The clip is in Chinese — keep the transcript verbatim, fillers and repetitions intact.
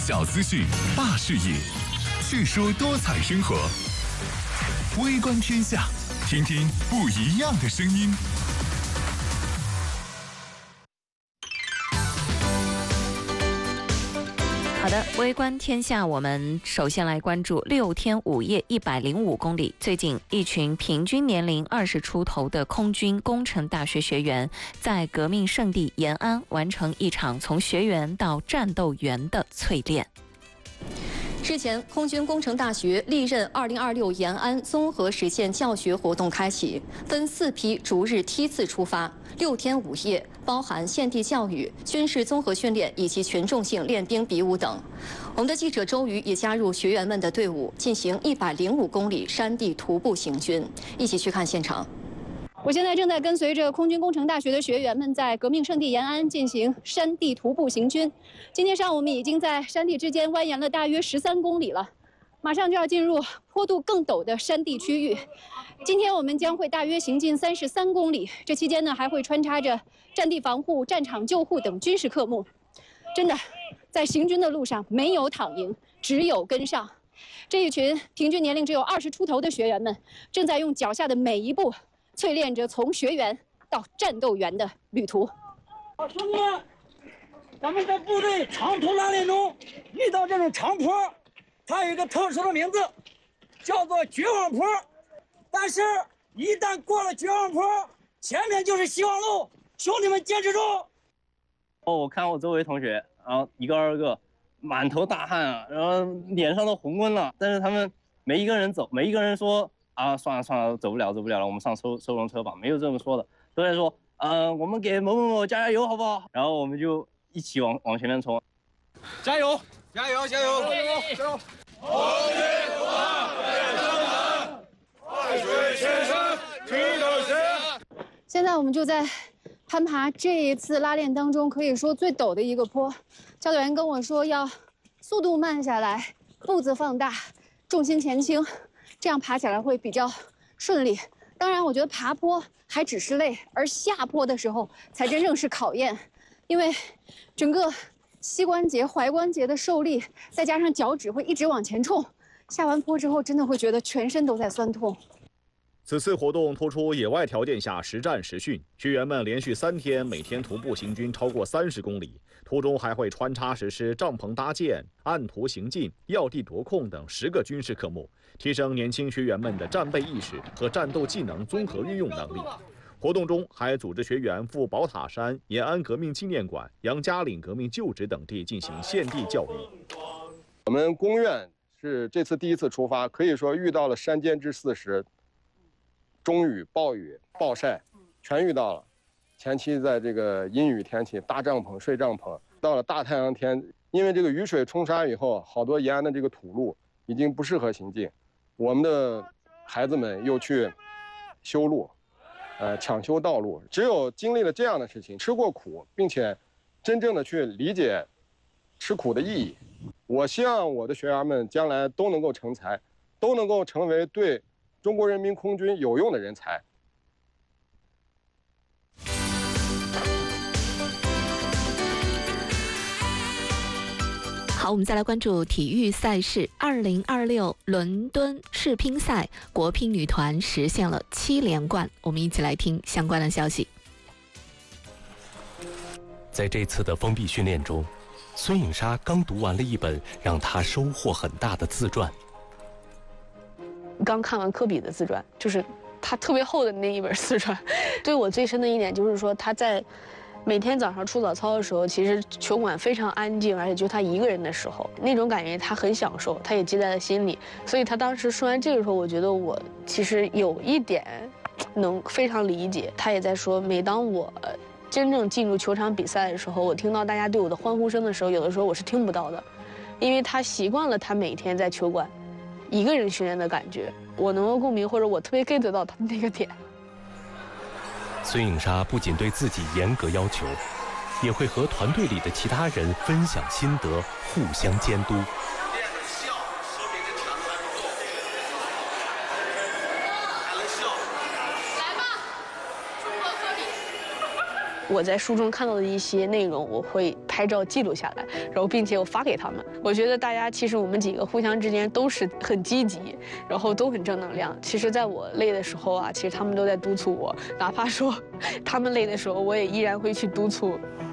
小资讯，大视野，叙说多彩生活。微观天下，听听不一样的声音。 好的，微观天下，我们首先来关注六天五夜一百零五公里。最近，一群平均年龄二十出头的空军工程大学学员，在革命圣地延安完成一场从学员到战斗员的淬炼。 日前，空军工程大学历任二零二六延安综合实践教学活动开启，分四批逐日梯次出发，六天五夜，包含现地教育、军事综合训练以及群众性练兵比武等。我们的记者周瑜也加入学员们的队伍，进行一百零五公里山地徒步行军，一起去看现场。 我现在正在跟随着空军工程大学的学员们在革命圣地延安进行山地徒步行军。今天上午我们已经在山地之间蜿蜒了大约十三公里了，马上就要进入坡度更陡的山地区域。今天我们将会大约行进三十三公里，这期间呢还会穿插着战地防护、战场救护等军事科目。真的，在行军的路上没有躺赢，只有跟上。这一群平均年龄只有二十出头的学员们，正在用脚下的每一步淬炼着从学员到战斗员的旅途。 好，兄弟们，咱们在部队长途拉练中遇到这种长坡，它有一个特殊的名字，叫做绝望坡。但是，一旦过了绝望坡，前面就是希望路，兄弟们坚持住！ 哦，我看我周围同学，然后一个二个，满头大汗啊，然后脸上都红温了，但是他们没一个人走，没一个人说。啊，算了算了，走不了走不了了，我们上收收容车吧，没有这么说的，都在说，呃，我们给某某某加加油，好不好？然后我们就一起往往前面冲， 加油，加油，加油，加油，加油！红军不怕远征难，汗水千山直等闲。 现在我们就在攀爬这一次拉练当中可以说最陡的一个坡，教导员跟我说要速度慢下来，步子放大，重心前倾。这样爬起来会比较顺利。当然，我觉得爬坡还只是累，而下坡的时候才真正是考验，因为整个膝关节、踝关节的受力，再加上脚趾会一直往前冲，下完坡之后真的会觉得全身都在酸痛。 此次活动突出野外条件下实战实训，学员们连续三天，每天徒步行军超过三十公里，途中还会穿插实施帐篷搭建、按图行进、要地夺控等十个军事科目，提升年轻学员们的战备意识和战斗技能综合运用能力。活动中还组织学员赴宝塔山、延安革命纪念馆、杨家岭革命旧址等地进行现地教育。 我们工院是这次第一次出发，可以说遇到了山间之四时。中雨、暴雨、暴晒，全遇到了。前期在这个阴雨天气搭帐篷、睡帐篷，到了大太阳天，因为这个雨水冲刷以后，好多延安的这个土路已经不适合行进。我们的孩子们又去修路，呃，抢修道路。只有经历了这样的事情，吃过苦，并且真正的去理解吃苦的意义，我希望我的学员们将来都能够成才，都能够成为对中国人民空军有用的人才。 好，我们再来关注体育赛事。二零二六伦敦世乒赛，国乒女团实现了七连冠。我们一起来听相关的消息。 在这次的封闭训练中，孙颖莎刚读完了一本让她收获很大的自传。 刚看完科比的自传，就是他特别厚的那一本自传，对我最深的一点就是说，他在每天早上出早操的时候，其实球馆非常安静，而且就他一个人的时候，那种感觉他很享受，他也记在了心里。所以他当时说完这个时候，我觉得我其实有一点能非常理解。他也在说，每当我真正进入球场比赛的时候，我听到大家对我的欢呼声的时候，有的时候我是听不到的，因为他习惯了他每天在球馆一个人训练的感觉，我能够共鸣，或者我特别 get 到他的那个点。 孙颖莎不仅对自己严格要求，也会和团队里的其他人分享心得，互相监督。 我在书中看到的一些内容，我会拍照记录下来，然后并且我发给他们。我觉得大家其实我们几个互相之间都是很积极，然后都很正能量。其实在我累的时候啊，其实他们都在督促我，哪怕说他们累的时候，我也依然会去督促